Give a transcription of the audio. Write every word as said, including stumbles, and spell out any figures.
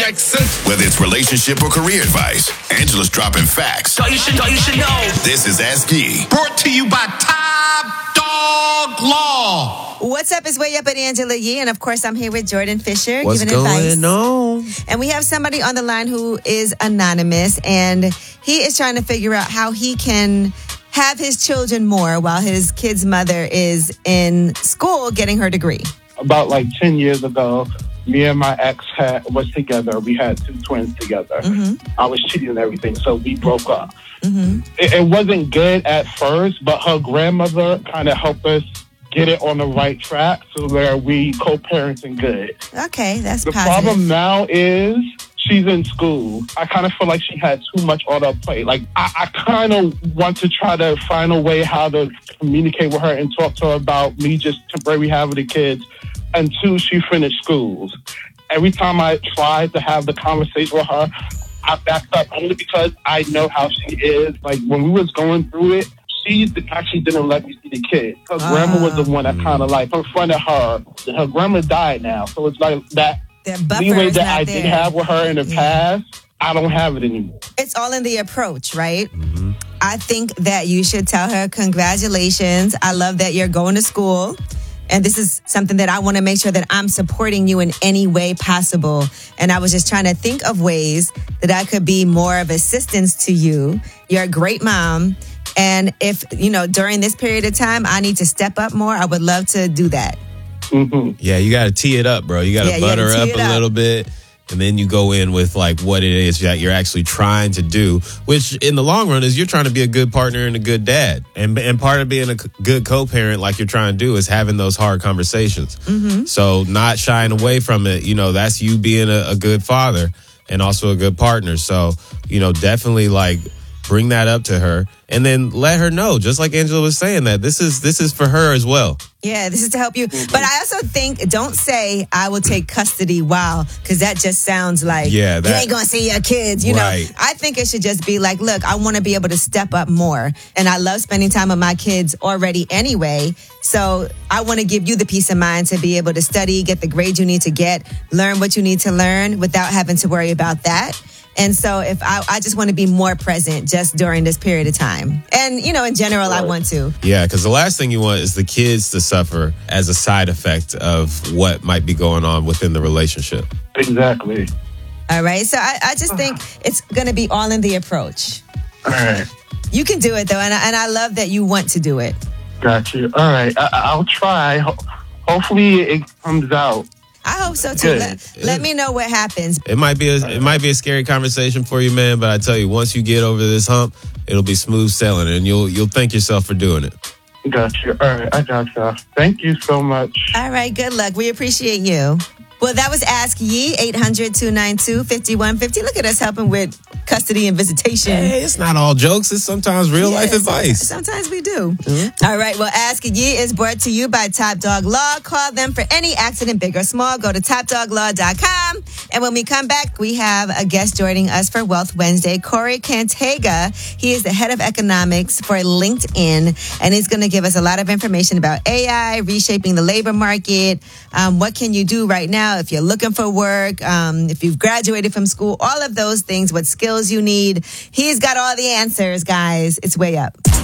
Jackson. Whether it's relationship or career advice, Angela's dropping facts. Thought you should, thought you should know. This is Ask Yee. Brought to you by Top Dog Law. What's up? It's Way Up with Angela Yee. And of course, I'm here with Jordan Fisher What's giving going advice. on? And we have somebody on the line who is anonymous, and he is trying to figure out how he can have his children more while his kid's mother is in school getting her degree. About like ten years ago, me and my ex had, was together. We had two twins together. Mm-hmm. I was cheating and everything, so we broke up. Mm-hmm. It, it wasn't good at first, but her grandmother kind of helped us get it on the right track so where we co-parenting good. Okay, that's The positive. problem now is she's in school. I kind of feel like she had too much on her plate. Like, I, I kind of want to try to find a way how to communicate with her and talk to her about me just temporarily having the kids until she finished schools. Every time I tried to have the conversation with her, I backed up only because I know how she is. Like, when we was going through it, she actually didn't let me see the kid. Her Uh, grandma was the one that kind of like confronted her. Her grandma died now, so it's like that That buffer leeway is that not I there. did have with her in the Yeah. past, I don't have it anymore. It's all in the approach, right? Mm-hmm. I think that you should tell her, congratulations. I love that you're going to school. And this is something that I want to make sure that I'm supporting you in any way possible. And I was just trying to think of ways that I could be more of assistance to you. You're a great mom. And if, you know, during this period of time, I need to step up more, I would love to do that. Mm-hmm. Yeah, you got to tee it up, bro. You got to Yeah, you gotta butter tee up it a up. little bit. And then you go in with like what it is that you're actually trying to do, which in the long run is you're trying to be a good partner and a good dad. And and part of being a c- good co-parent like you're trying to do is having those hard conversations. Mm-hmm. So not shying away from it, you know, that's you being a, a good father and also a good partner. So, you know, definitely like bring that up to her and then let her know, just like Angela was saying, that this is this is for her as well. Yeah, this is to help you. But I also think, don't say, I will take custody while, because that just sounds like, Yeah, that- you ain't going to see your kids. You Right. know, I think it should just be like, look, I want to be able to step up more. And I love spending time with my kids already anyway. So I want to give you the peace of mind to be able to study, get the grades you need to get, learn what you need to learn without having to worry about that. And so if I, I just want to be more present just during this period of time. And, you know, in general, I want to. Yeah, because the last thing you want is the kids to suffer as a side effect of what might be going on within the relationship. Exactly. All right. So I, I just think it's going to be all in the approach. All right. You can do it, though. And I, and I love that you want to do it. Got you. All right. I, I'll try. Ho- hopefully it comes out. I hope so, too. Good. Let, let me know what happens. It might be a it might be a scary conversation for you, man. But I tell you, once you get over this hump, it'll be smooth sailing, and you'll you'll thank yourself for doing it. Got you. All right. I got you. Thank you so much. All right. Good luck. We appreciate you. Well, that was Ask Yee, eight hundred, two nine two, five one five zero. Look at us helping with custody and visitation. Hey, it's not all jokes. It's sometimes real life Yes, advice. Sometimes we do. Mm-hmm. All right. Well, Ask Yee is brought to you by Top Dog Law. Call them for any accident, big or small. Go to top dog law dot com. And when we come back, we have a guest joining us for Wealth Wednesday, Corey Cantega. He is the head of economics for LinkedIn, and he's going to give us a lot of information about A I, reshaping the labor market. Um, what can you do right now if you're looking for work, um, if you've graduated from school, all of those things, what skills you need. He's got all the answers, guys. It's Way Up.